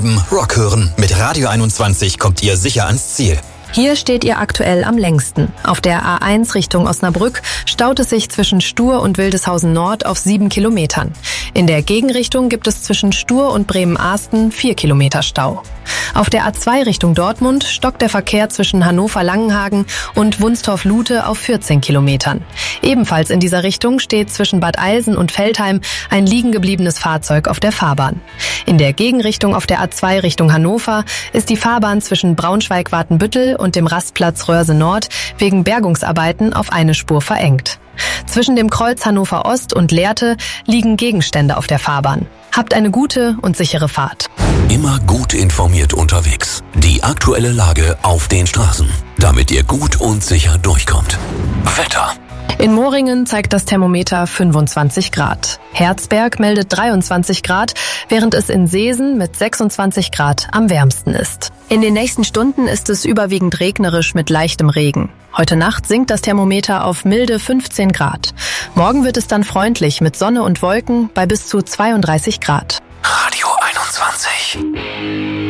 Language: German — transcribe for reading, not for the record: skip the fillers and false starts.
Rock hören. Mit Radio 21 kommt ihr sicher ans Ziel. Hier steht ihr aktuell am längsten. Auf der A1 Richtung Osnabrück staut es sich zwischen Stur und Wildeshausen Nord auf 7 Kilometern. In der Gegenrichtung gibt es zwischen Stur und Bremen-Ahsten 4 Kilometer Stau. Auf der A2 Richtung Dortmund stockt der Verkehr zwischen Hannover-Langenhagen und Wunstorf-Lute auf 14 Kilometern. Ebenfalls in dieser Richtung steht zwischen Bad Eilsen und Veltheim ein liegen gebliebenes Fahrzeug auf der Fahrbahn. In der Gegenrichtung auf der A2 Richtung Hannover ist die Fahrbahn zwischen Braunschweig-Watenbüttel und dem Rastplatz Röhrse Nord wegen Bergungsarbeiten auf eine Spur verengt. Zwischen dem Kreuz Hannover Ost und Lehrte liegen Gegenstände auf der Fahrbahn. Habt eine gute und sichere Fahrt. Immer gut informiert unterwegs. Die aktuelle Lage auf den Straßen, damit ihr gut und sicher durchkommt. Wetter. In Moringen zeigt das Thermometer 25 Grad. Herzberg meldet 23 Grad, während es in Seesen mit 26 Grad am wärmsten ist. In den nächsten Stunden ist es überwiegend regnerisch mit leichtem Regen. Heute Nacht sinkt das Thermometer auf milde 15 Grad. Morgen wird es dann freundlich mit Sonne und Wolken bei bis zu 32 Grad. Radio 21.